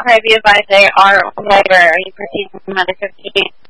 Okay, be advised they are aware. Are you proceeding with another 58?